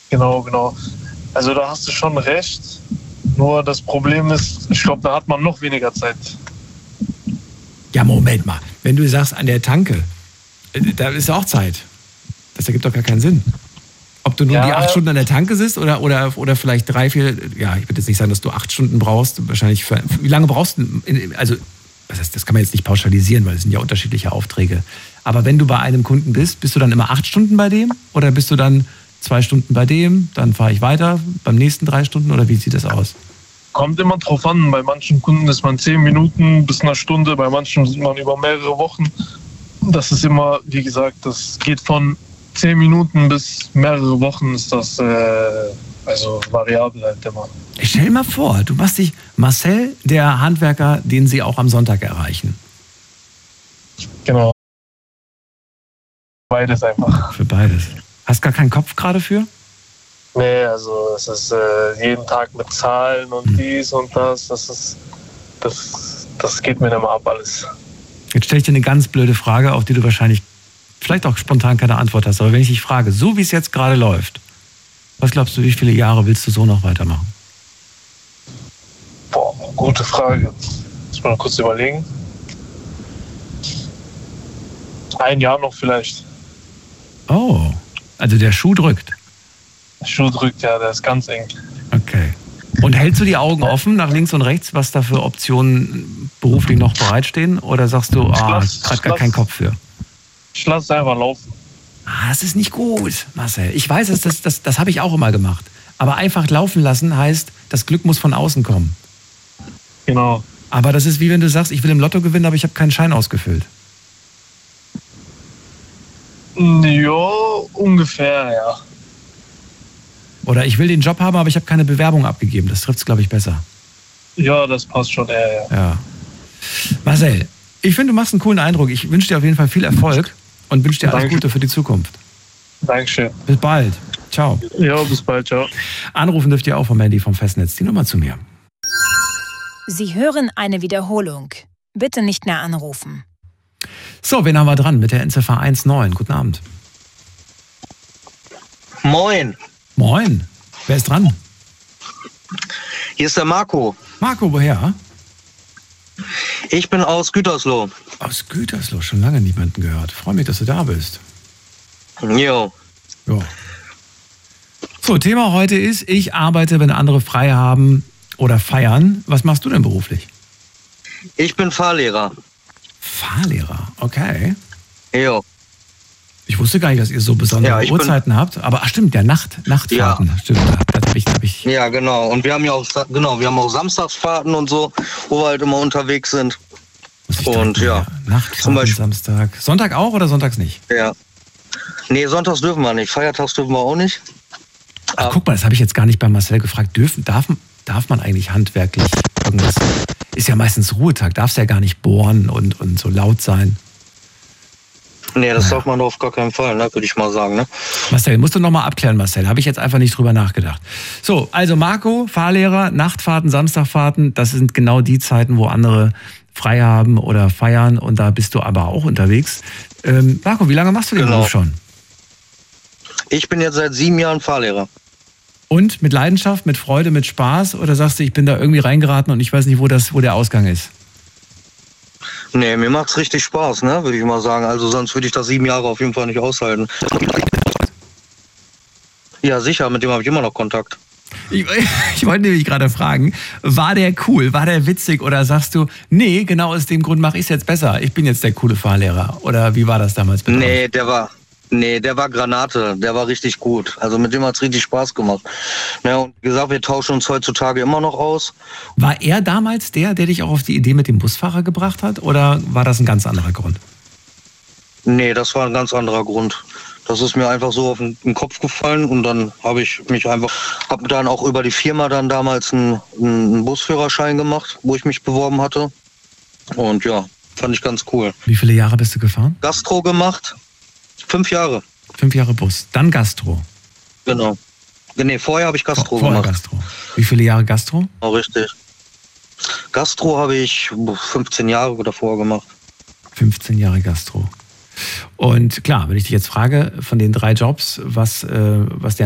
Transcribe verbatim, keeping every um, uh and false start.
Genau, genau. Also da hast du schon recht. Nur das Problem ist, ich glaube, da hat man noch weniger Zeit. Ja, Moment mal. Wenn du sagst, an der Tanke, äh, da ist auch Zeit. Das ergibt doch gar keinen Sinn. Ob du nun die acht Ja, Stunden an der Tanke sitzt oder, oder, oder vielleicht drei, vier, ja, ich würde jetzt nicht sagen, dass du acht Stunden brauchst. Wahrscheinlich, für, wie lange brauchst du, in, also, was heißt, das kann man jetzt nicht pauschalisieren, weil es sind ja unterschiedliche Aufträge. Aber wenn du bei einem Kunden bist, bist du dann immer acht Stunden bei dem? Oder bist du dann zwei Stunden bei dem, dann fahre ich weiter, beim nächsten drei Stunden? Oder wie sieht das aus? kommt immer drauf an. Bei manchen Kunden ist man zehn Minuten bis eine Stunde, bei manchen sind man über mehrere Wochen. Das ist immer, wie gesagt, das geht von zehn Minuten bis mehrere Wochen ist das, äh, also variabel halt immer. Ich stell dir mal vor, du machst dich Marcel, der Handwerker, den sie auch am Sonntag erreichen. Genau. Beides einfach. Für beides. Hast gar keinen Kopf gerade für? Nee, also es ist äh, jeden Tag mit Zahlen und Hm. dies und das, das ist, das, das geht mir immer ab alles. Jetzt stelle ich dir eine ganz blöde Frage, auf die du wahrscheinlich vielleicht auch spontan keine Antwort hast. Aber wenn ich dich frage, so wie es jetzt gerade läuft, was glaubst du, wie viele Jahre willst du so noch weitermachen? Boah, gute Frage. Muss mal kurz überlegen. Ein Jahr noch vielleicht. Oh, also der Schuh drückt. Der Schuh drückt, ja, der ist ganz eng. Okay. Und hältst du die Augen offen nach links und rechts, was da für Optionen beruflich noch bereitstehen? Oder sagst du, ah, lass- gerade gar lass- keinen Kopf für? Ich lasse es einfach laufen. Ah, das ist nicht gut, Marcel. Ich weiß, das, das, das, das habe ich auch immer gemacht. Aber einfach laufen lassen heißt, das Glück muss von außen kommen. Genau. Aber das ist wie wenn du sagst, ich will im Lotto gewinnen, aber ich habe keinen Schein ausgefüllt. Ja, ungefähr, ja. Oder ich will den Job haben, aber ich habe keine Bewerbung abgegeben. Das trifft es, glaube ich, besser. Ja, das passt schon eher, ja. Ja. Marcel, ich finde, du machst einen coolen Eindruck. Ich wünsche dir auf jeden Fall viel Erfolg und wünsche dir alles Danke. Gute für die Zukunft. Dankeschön. Bis bald. Ciao. Ja, bis bald, ciao. Anrufen dürft ihr auch vom Handy vom Festnetz. Die Nummer zu mir. Sie hören eine Wiederholung. Bitte nicht mehr anrufen. So, wen haben wir dran mit der Endziffer eins neun? Guten Abend. Moin, Moin. Wer ist dran? hier ist der Marco. Marco, woher? Ich bin aus Gütersloh. Aus Gütersloh. Schon lange niemanden gehört. Freue mich, dass du da bist. Jo. Ja. So, Thema heute ist, ich arbeite, wenn andere frei haben oder feiern. Was machst du denn beruflich? Ich bin Fahrlehrer. Fahrlehrer, okay. Jo. Ich wusste gar nicht, dass ihr so besondere Ja, ich bin- Uhrzeiten habt. Aber ach, stimmt, ja, Nacht, Nachtfahrten. Stimmt, das habe ich, hab ich. Ja, genau. Und wir haben ja auch, Sa- genau, wir haben auch Samstagsfahrten und so, wo wir halt immer unterwegs sind. Muss ich Und direkt ja, mal- Nachtfahrten, zum Beispiel- Samstag. Sonntag auch oder sonntags nicht? Ja. Nee, sonntags dürfen wir nicht. Feiertags dürfen wir auch nicht. Ach, guck mal, das habe ich jetzt gar nicht bei Marcel gefragt. Dürfen, darf, darf man eigentlich handwerklich irgendwas? Ist ja meistens Ruhetag, darfst ja gar nicht bohren und, und so laut sein. Nee, das Naja. darf man doch auf gar keinen Fall, ne, würde ich mal sagen. Ne? Marcel, musst du noch mal abklären, Marcel. Habe ich jetzt einfach nicht drüber nachgedacht. So, also Marco, Fahrlehrer, Nachtfahrten, Samstagfahrten, das sind genau die Zeiten, wo andere frei haben oder feiern und da bist du aber auch unterwegs. Ähm, Marco, wie lange machst du den Genau. Beruf schon? Ich bin jetzt seit sieben Jahren Fahrlehrer. Und mit Leidenschaft, mit Freude, mit Spaß oder sagst du, ich bin da irgendwie reingeraten und ich weiß nicht, wo, das, wo der Ausgang ist? Nee, mir macht's richtig Spaß, ne, würde ich mal sagen. Also sonst würde ich das sieben Jahre auf jeden Fall nicht aushalten. Ja, sicher, mit dem habe ich immer noch Kontakt. Ich, ich wollte nämlich gerade fragen, war der cool, war der witzig oder sagst du, nee, genau aus dem Grund mache ich es jetzt besser, ich bin jetzt der coole Fahrlehrer oder wie war das damals bei euch? Nee, der war, nee, der war Granate, der war richtig gut. Also mit dem hat's richtig Spaß gemacht. Ne, und wie gesagt, wir tauschen uns heutzutage immer noch aus. War er damals der, der dich auch auf die Idee mit dem Busfahrer gebracht hat oder war das ein ganz anderer Grund? Nee, das war ein ganz anderer Grund. Das ist mir einfach so auf den, den Kopf gefallen und dann habe ich mich einfach, habe dann auch über die Firma dann damals einen, einen Busführerschein gemacht, wo ich mich beworben hatte. Und ja, fand ich ganz cool. Wie viele Jahre bist du gefahren? Gastro gemacht, fünf Jahre, Fünf Jahre Bus, dann Gastro. genau. Nee, vorher habe ich Gastro Vorher gemacht. Gastro. Wie viele Jahre Gastro? Oh, richtig. Gastro habe ich fünfzehn Jahre davor gemacht. fünfzehn Jahre Gastro. Und klar, wenn ich dich jetzt frage, von den drei Jobs, was, äh, was der